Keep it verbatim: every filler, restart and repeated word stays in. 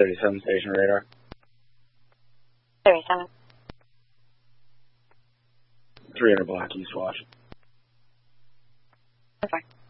thirty-seven station radar. thirty-seven. three hundred block East Watch. Okay.